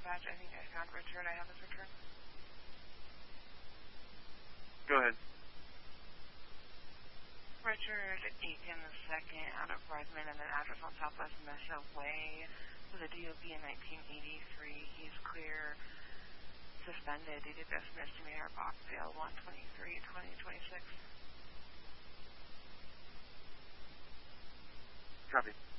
dispatch. I think I found Richard. I have his return. Go ahead. Richard Aiken II out of Redmond, and then address on Southwest Mesa Way with a DOB in 1983. He's clear, suspended due to this misdemeanor box sale 123-2026. Copy.